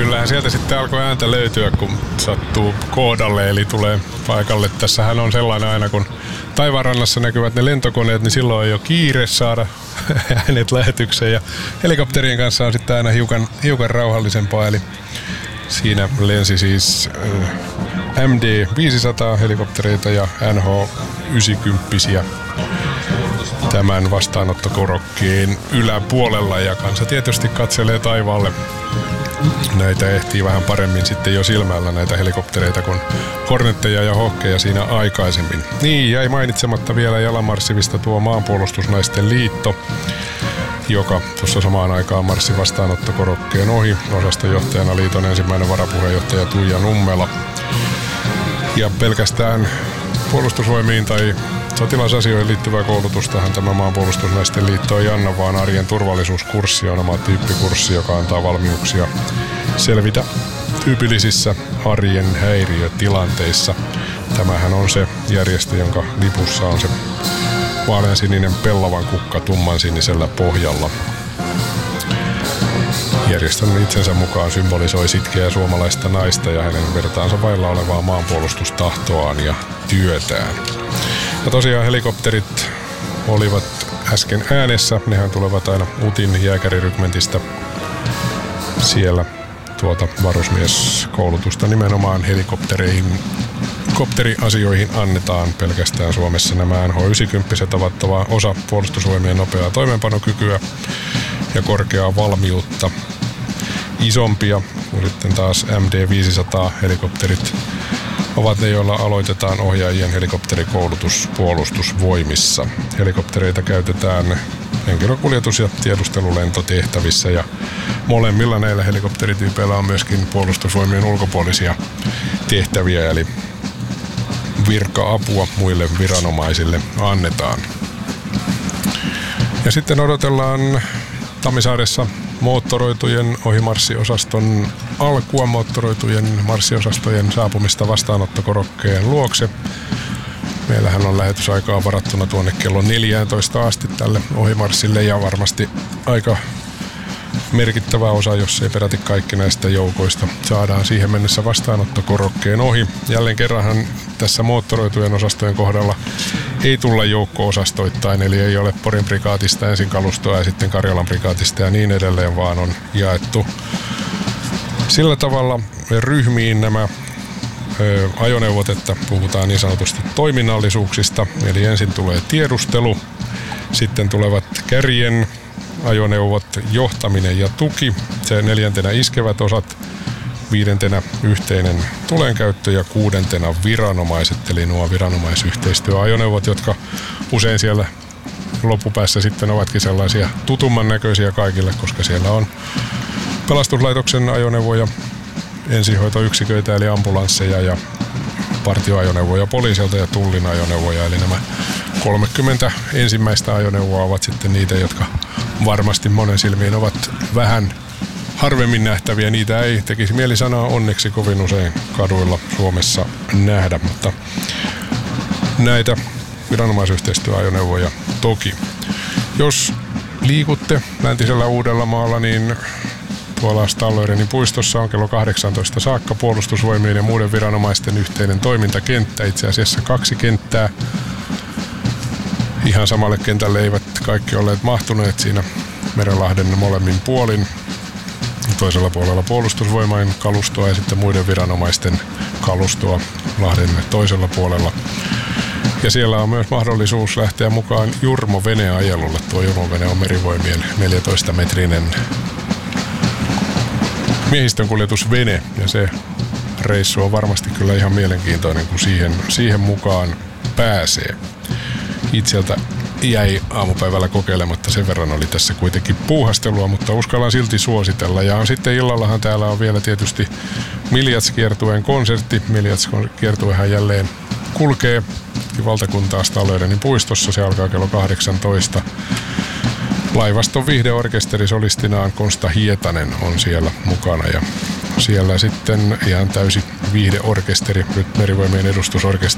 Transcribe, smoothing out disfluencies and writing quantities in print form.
kyllähän sieltä sitten alkoi ääntä löytyä, kun sattuu koodalle, eli tulee paikalle. Tässähän on sellainen aina, kun taivaanrannassa näkyvät ne lentokoneet, niin silloin ei ole kiire saada äänet lähetykseen. Ja helikopterien kanssa on sitten aina hiukan rauhallisempaa, eli siinä lensi siis MD-500 helikoptereita ja NH-90 tämän vastaanottokorokkeen yläpuolella, ja kansa tietysti katselee taivaalle. Näitä ehtii vähän paremmin sitten jo silmällä näitä helikoptereita kuin Hornetteja ja Hawkeja siinä aikaisemmin. Niin, jäi mainitsematta vielä jalanmarssivista tuo Maanpuolustusnaisten liitto, joka tuossa samaan aikaan marssi vastaanottokorokkeen ohi. Osastojohtajana liiton ensimmäinen varapuheenjohtaja Tuija Nummela. Ja pelkästään puolustusvoimiin tai sotilasasioihin liittyvää koulutustahan tämä Maanpuolustusnaisten liitto ei anna, vaan arjen turvallisuuskurssi on oma tyyppikurssi, joka antaa valmiuksia selvitä tyypillisissä arjen häiriötilanteissa. Tämähän on se järjestö, jonka lipussa on se vaaleansininen pellavan kukka tummansinisellä pohjalla. Järjestön itsensä mukaan symbolisoi sitkeää suomalaista naista ja hänen vertaansa vailla olevaa maanpuolustustahtoaan ja työtään. Ja tosiaan helikopterit olivat äsken äänessä. Nehän tulevat aina UTin jääkärirykmentistä. Siellä varusmieskoulutusta nimenomaan helikopteriasioihin annetaan pelkästään Suomessa. Nämä NH-90 ovat osa puolustusvoimien nopeaa toimeenpanokykyä ja korkeaa valmiutta. Isompia, kun sitten taas MD-500 helikopterit ovat ne, joilla aloitetaan ohjaajien helikopterikoulutus puolustusvoimissa. Helikoptereita käytetään henkilökuljetus- ja tiedustelulentotehtävissä, ja molemmilla näillä helikopterityypeillä on myöskin puolustusvoimien ulkopuolisia tehtäviä, eli virka-apua muille viranomaisille annetaan. Ja sitten odotellaan Tammisaaressa moottoroitujen ohimarssiosaston alkua, moottoroitujen marssiosaston saapumista vastaanottokorokkeen luokse. Meillähän on lähetysaikaa varattuna tuonne kello 14 asti tälle ohimarssille, ja varmasti aika merkittävä osa, jos ei peräti kaikki näistä joukoista, saadaan siihen mennessä vastaanottokorokkeen ohi. Jälleen kerranhan tässä moottoroitujen osastojen kohdalla ei tulla joukko-osastoittain, eli ei ole Porin prikaatista ensin kalustoa ja sitten Karjalan prikaatista ja niin edelleen, vaan on jaettu sillä tavalla ryhmiin nämä ajoneuvot, että puhutaan niin sanotusti toiminnallisuuksista. Eli ensin tulee tiedustelu, sitten tulevat kärjen ajoneuvot, johtaminen ja tuki, se 4. iskevät osat, 5. yhteinen tulenkäyttö ja 6. viranomaiset, eli nuo viranomaisyhteistyöajoneuvot, jotka usein siellä loppupäässä sitten ovatkin sellaisia tutumman näköisiä kaikille, koska siellä on pelastuslaitoksen ajoneuvoja, ensihoitoyksiköitä eli ambulansseja ja partioajoneuvoja poliisilta ja tullin ajoneuvoja, eli nämä 30 ensimmäistä ajoneuvoa ovat sitten niitä, jotka varmasti monen silmiin ovat vähän harvemmin nähtäviä. Niitä ei tekisi mieli sanoa onneksi kovin usein kaduilla Suomessa nähdä, mutta näitä viranomaisyhteistyöajoneuvoja toki. Jos liikutte läntisellä Uudellamaalla, niin tuolla Stallerenin puistossa on kello 18 saakka puolustusvoimien ja muiden viranomaisten yhteinen toimintakenttä, itse asiassa 2 kenttää. Ihan samalle kentälle eivät kaikki olleet mahtuneet siinä Merenlahden molemmin puolin. Toisella puolella puolustusvoimain kalustoa ja sitten muiden viranomaisten kalustoa Lahden toisella puolella. Ja siellä on myös mahdollisuus lähteä mukaan Jurmo-veneajelulle. Tuo Jurmo-vene on Merivoimien 14-metrinen miehistönkuljetusvene, ja se reissu on varmasti kyllä ihan mielenkiintoinen, kun siihen mukaan pääsee. Itseltä jäi aamupäivällä kokeilematta, sen verran oli tässä kuitenkin puuhastelua, mutta uskallan silti suositella. Ja sitten illallahan täällä on vielä tietysti Miljats-kiertueen konsertti. Miljats-kiertuehan jälleen kulkee valtakuntaa Stallerenin puistossa. Se alkaa kello 18. Laivaston viihdeorkesteri solistinaan Konsta Hietanen on siellä mukana, ja siellä sitten ihan täysi viihdeorkesteri, nyt Merivoimien edustusorkesteri